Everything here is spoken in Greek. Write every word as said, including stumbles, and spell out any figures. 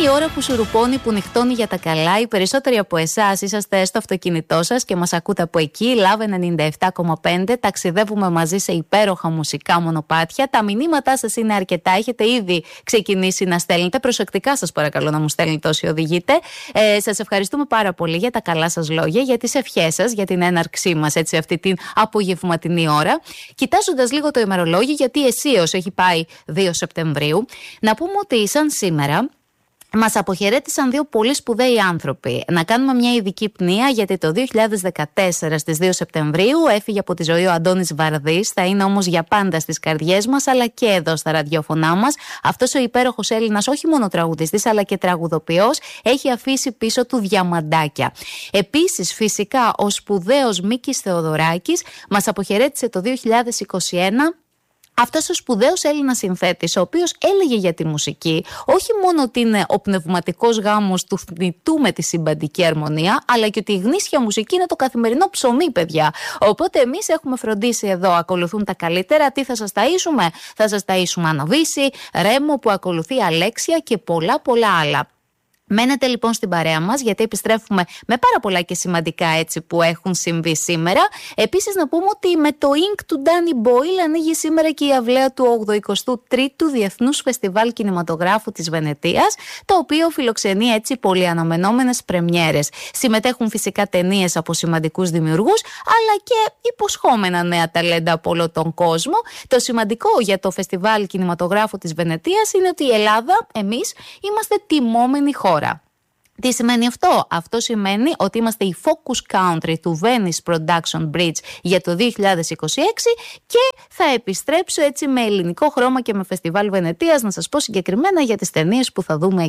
η ώρα που σουρουπώνει, που νυχτώνει για τα καλά. Οι περισσότεροι από εσάς είσαστε στο αυτοκίνητό σας και μας ακούτε από εκεί. Love ενενήντα επτά κόμμα πέντε. Ταξιδεύουμε μαζί σε υπέροχα μουσικά μονοπάτια. Τα μηνύματά σας είναι αρκετά. Έχετε ήδη ξεκινήσει να στέλνετε. Προσεκτικά σας παρακαλώ να μου στέλνετε όσοι οδηγείτε. Ε, σας ευχαριστούμε πάρα πολύ για τα καλά σας λόγια, για τις ευχές σας, για την έναρξή μας έτσι αυτή την απογευματινή ώρα. Κοιτάζοντας λίγο το ημερολόγιο, γιατί αισίως έχει πάει δύο Σεπτεμβρίου, να πούμε ότι σαν σήμερα μας αποχαιρέτησαν δύο πολύ σπουδαίοι άνθρωποι. Να κάνουμε μια ειδική πνοία, γιατί το δύο χιλιάδες δεκατέσσερα στις δύο Σεπτεμβρίου έφυγε από τη ζωή ο Αντώνης Βαρδής. Θα είναι όμως για πάντα στις καρδιές μας, αλλά και εδώ στα ραδιόφωνά μας. Αυτός ο υπέροχος Έλληνας, όχι μόνο τραγουδιστής αλλά και τραγουδοποιός, έχει αφήσει πίσω του διαμαντάκια. Επίσης, φυσικά, ο σπουδαίος Μίκης Θεοδωράκης μας αποχαιρέτησε το δύο χιλιάδες είκοσι ένα. Αυτός ο σπουδαίος Έλληνας συνθέτης, ο οποίος έλεγε για τη μουσική όχι μόνο ότι είναι ο πνευματικός γάμος του θνητού με τη συμπαντική αρμονία, αλλά και ότι η γνήσια μουσική είναι το καθημερινό ψωμί, παιδιά. Οπότε εμείς έχουμε φροντίσει εδώ, ακολουθούν τα καλύτερα. Τι θα σας ταΐσουμε? Θα σας ταΐσουμε Ανοβίση, Ρέμο που ακολουθεί, Αλέξια και πολλά πολλά άλλα. Μένετε λοιπόν στην παρέα μας, γιατί επιστρέφουμε με πάρα πολλά και σημαντικά έτσι που έχουν συμβεί σήμερα. Επίσης να πούμε ότι με το Ink του Danny Boyle ανοίγει σήμερα και η αυλαία του ογδοηκοστού τρίτου Διεθνούς Φεστιβάλ Κινηματογράφου της Βενετίας, το οποίο φιλοξενεί έτσι πολύ αναμενόμενες πρεμιέρες. Συμμετέχουν φυσικά ταινίες από σημαντικούς δημιουργούς, αλλά και υποσχόμενα νέα ταλέντα από όλο τον κόσμο. Το σημαντικό για το Φεστιβάλ Κινηματογράφου της Βενετίας είναι ότι η Ελλάδα, εμείς, είμαστε τιμόμενη χώρα. Τι σημαίνει αυτό? Αυτό σημαίνει ότι είμαστε η focus country του Venice Production Bridge για το δύο χιλιάδες είκοσι έξι και θα επιστρέψω έτσι με ελληνικό χρώμα και με Φεστιβάλ Βενετίας να σας πω συγκεκριμένα για τις ταινίες που θα δούμε εκεί.